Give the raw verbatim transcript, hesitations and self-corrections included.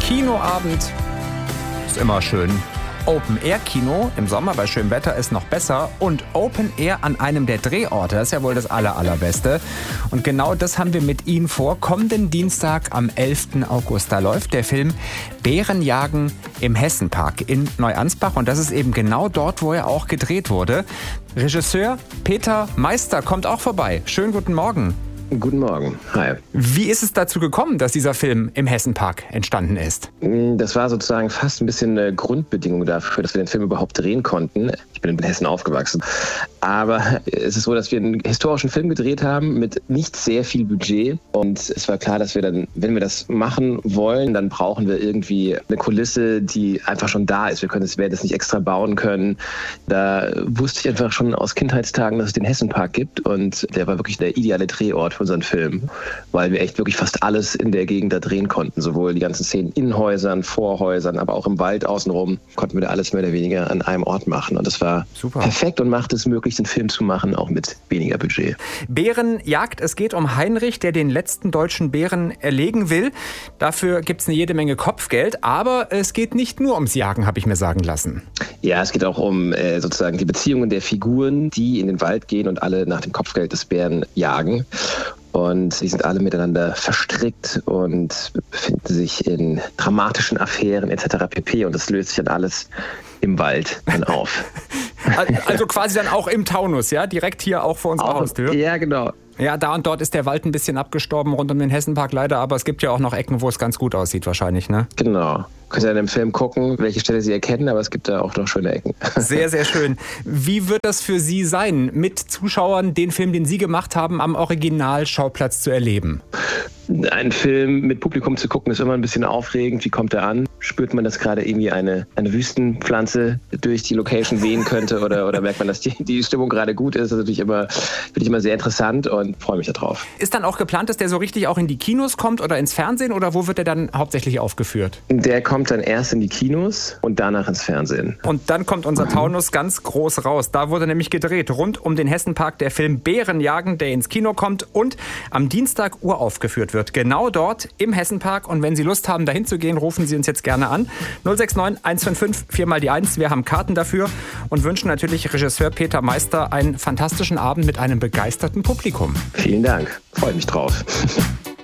Kinoabend ist immer schön. Open-Air-Kino im Sommer bei schönem Wetter ist noch besser und Open-Air an einem der Drehorte, das ist ja wohl das aller, allerbeste. Und genau das haben wir mit Ihnen vor. Kommenden Dienstag am elften August, da läuft der Film Bärenjagen im Hessenpark in Neuansbach und das ist eben genau dort, wo er auch gedreht wurde. Regisseur Peter Meister kommt auch vorbei. Schönen guten Morgen. Guten Morgen. Hi. Wie ist es dazu gekommen, dass dieser Film im Hessenpark entstanden ist? Das war sozusagen fast ein bisschen eine Grundbedingung dafür, dass wir den Film überhaupt drehen konnten. Ich bin in Hessen aufgewachsen. Aber es ist so, dass wir einen historischen Film gedreht haben mit nicht sehr viel Budget. Und es war klar, dass wir dann, wenn wir das machen wollen, dann brauchen wir irgendwie eine Kulisse, die einfach schon da ist. Wir können es, werden das nicht extra bauen können. Da wusste ich einfach schon aus Kindheitstagen, dass es den Hessenpark gibt. Und der war wirklich der ideale Drehort für unseren Film, weil wir echt wirklich fast alles in der Gegend da drehen konnten. Sowohl die ganzen Szenen in Häusern, vor Häusern, aber auch im Wald außenrum konnten wir da alles mehr oder weniger an einem Ort machen. Und das war super perfekt und macht es möglich, den Film zu machen, auch mit weniger Budget. Bärenjagd, es geht um Heinrich, der den letzten deutschen Bären erlegen will. Dafür gibt es eine jede Menge Kopfgeld, aber es geht nicht nur ums Jagen, habe ich mir sagen lassen. Ja, es geht auch um äh, sozusagen die Beziehungen der Figuren, die in den Wald gehen und alle nach dem Kopfgeld des Bären jagen. Und die sind alle miteinander verstrickt und befinden sich in dramatischen Affären et cetera pp. Und das löst sich dann alles im Wald dann auf. Also quasi dann auch im Taunus, ja? Direkt hier auch vor unserer Haustür? Ja, genau. Ja, da und dort ist der Wald ein bisschen abgestorben rund um den Hessenpark leider, aber es gibt ja auch noch Ecken, wo es ganz gut aussieht wahrscheinlich, ne? Genau. Könnt ihr dann im Film gucken, welche Stelle Sie erkennen, aber es gibt da auch noch schöne Ecken. Sehr, sehr schön. Wie wird das für Sie sein, mit Zuschauern den Film, den Sie gemacht haben, am Originalschauplatz zu erleben? Einen Film mit Publikum zu gucken, ist immer ein bisschen aufregend. Wie kommt er an? Spürt man, dass gerade irgendwie eine, eine Wüstenpflanze durch die Location wehen könnte oder, oder merkt man, dass die, die Stimmung gerade gut ist? Das ist natürlich immer, finde ich immer sehr interessant und freue mich darauf. Ist dann auch geplant, dass der so richtig auch in die Kinos kommt oder ins Fernsehen oder wo wird der dann hauptsächlich aufgeführt? Der kommt dann erst in die Kinos und danach ins Fernsehen. Und dann kommt unser Taunus ganz groß raus. Da wurde nämlich gedreht, rund um den Hessenpark, der Film Bärenjagen, der ins Kino kommt und am Dienstag uraufgeführt wird. Genau dort im Hessenpark. Und wenn Sie Lust haben, dahin zu gehen, rufen Sie uns jetzt gerne an. null sechs neun eins fünf fünf vier mal die eins. Wir haben Karten dafür und wünschen natürlich Regisseur Peter Meister einen fantastischen Abend mit einem begeisterten Publikum. Vielen Dank. Freue mich drauf.